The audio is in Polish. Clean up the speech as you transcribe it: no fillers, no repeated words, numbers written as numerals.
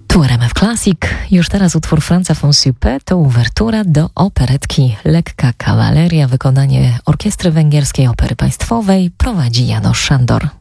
Tu RMF Classic. Już teraz utwór Franza von Suppé to uwertura do operetki Lekka kawaleria. Wykonanie Orkiestry Węgierskiej Opery Państwowej prowadzi János Sándor.